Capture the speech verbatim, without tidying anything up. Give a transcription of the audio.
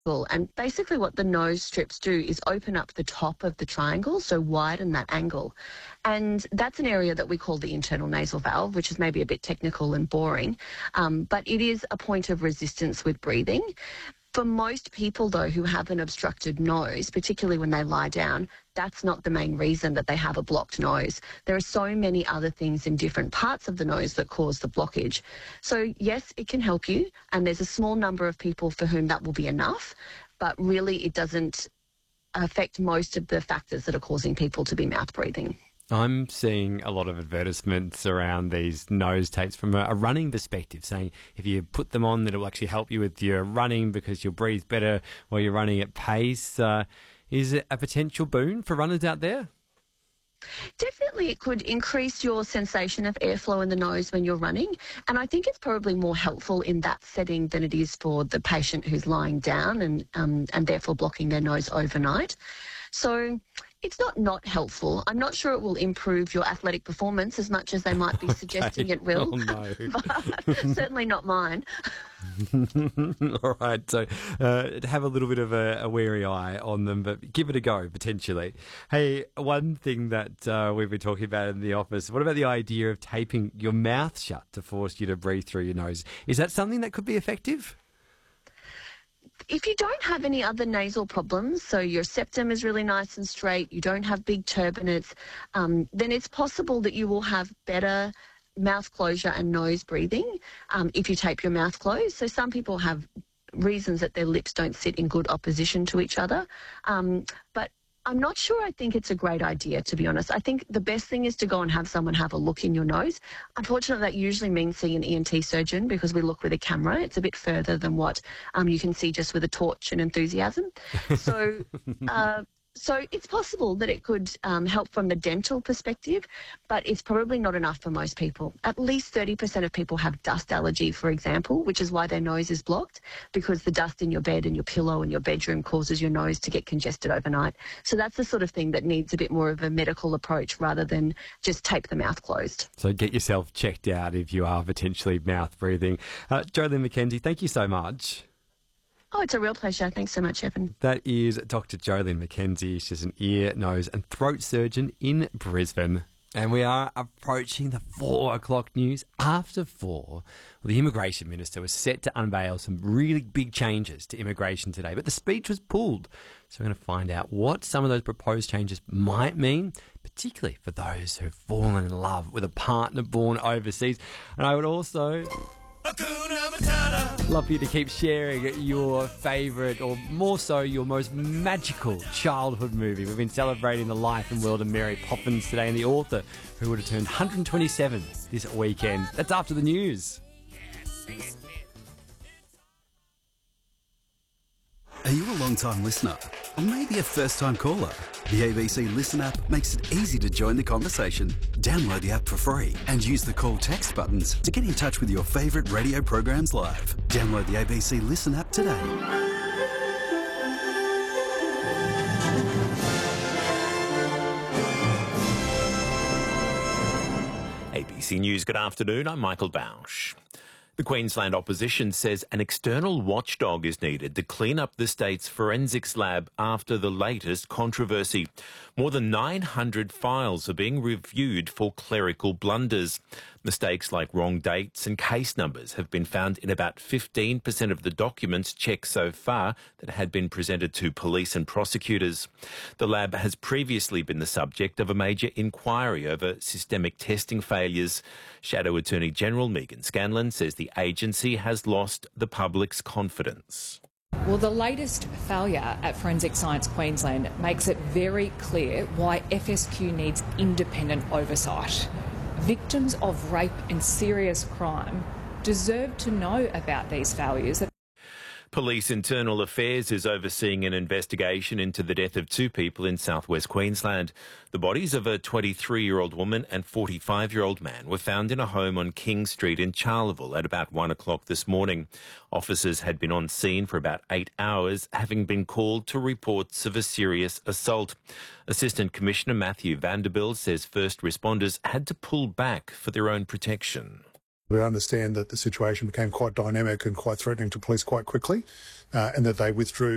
And basically what the nose strips do is open up the top of the triangle, so widen that angle. And that's an area that we call the internal nasal valve, which is maybe a bit technical and boring, um, but it is a point of resistance with breathing. For most people, though, who have an obstructed nose, particularly when they lie down, that's not the main reason that they have a blocked nose. There are so many other things in different parts of the nose that cause the blockage. So, yes, it can help you, and there's a small number of people for whom that will be enough, but really it doesn't affect most of the factors that are causing people to be mouth breathing. I'm seeing a lot of advertisements around these nose tapes from a, a running perspective, saying if you put them on, that it will actually help you with your running because you'll breathe better while you're running at pace. Uh, is it a potential boon for runners out there? Definitely it could increase your sensation of airflow in the nose when you're running, and I think it's probably more helpful in that setting than it is for the patient who's lying down and um, and therefore blocking their nose overnight. So it's not not helpful. I'm not sure it will improve your athletic performance as much as they might be suggesting Okay. it will, Oh, no. but certainly not mine. All right, so uh, have a little bit of a, a wary eye on them, but give it a go, potentially. Hey, one thing that uh, we've been talking about in the office, what about the idea of taping your mouth shut to force you to breathe through your nose? Is that something that could be effective? If you don't have any other nasal problems, so your septum is really nice and straight, you don't have big turbinates, um, then it's possible that you will have better mouth closure and nose breathing um, if you tape your mouth closed. So some people have reasons that their lips don't sit in good opposition to each other, um, but I'm not sure I think it's a great idea, to be honest. I think the best thing is to go and have someone have a look in your nose. Unfortunately, that usually means seeing an E N T surgeon because we look with a camera. It's a bit further than what um, you can see just with a torch and enthusiasm. So, uh, so it's possible that it could um, help from the dental perspective, but it's probably not enough for most people. At least thirty percent of people have dust allergy, for example, which is why their nose is blocked, because the dust in your bed and your pillow and your bedroom causes your nose to get congested overnight. So that's the sort of thing that needs a bit more of a medical approach rather than just tape the mouth closed. So get yourself checked out if you are potentially mouth breathing. Uh, Jolene McKenzie, thank you so much. Oh, it's a real pleasure. Thanks so much, Evan. That is Doctor Jolene McKenzie. She's an ear, nose and throat surgeon in Brisbane. And we are approaching the four o'clock news. After four, well, the Immigration Minister was set to unveil some really big changes to immigration today, but the speech was pulled. So we're going to find out what some of those proposed changes might mean, particularly for those who've fallen in love with a partner born overseas. And I would also love for you to keep sharing your favourite, or more so, your most magical childhood movie. We've been celebrating the life and world of Mary Poppins today, and the author who would have turned one hundred twenty-seven this weekend. That's after the news. Are you a long-time listener? Or maybe a first-time caller? The A B C Listen app makes it easy to join the conversation. Download the app for free and use the call text buttons to get in touch with your favourite radio programs live. Download the A B C Listen app today. A B C News, good afternoon. I'm Michael Bausch. The Queensland opposition says an external watchdog is needed to clean up the state's forensics lab after the latest controversy. More than nine hundred files are being reviewed for clerical blunders. Mistakes like wrong dates and case numbers have been found in about fifteen percent of the documents checked so far that had been presented to police and prosecutors. The lab has previously been the subject of a major inquiry over systemic testing failures. Shadow Attorney General Megan Scanlon says the agency has lost the public's confidence. Well, the latest failure at Forensic Science Queensland makes it very clear why F S Q needs independent oversight. Victims of rape and serious crime deserve to know about these failures. Police Internal Affairs is overseeing an investigation into the death of two people in southwest Queensland. The bodies of a twenty-three-year-old woman and forty-five-year-old man were found in a home on King Street in Charleville at about one o'clock this morning. Officers had been on scene for about eight hours, having been called to reports of a serious assault. Assistant Commissioner Matthew Vanderbilt says first responders had to pull back for their own protection. We understand that the situation became quite dynamic and quite threatening to police quite quickly, uh, and that they withdrew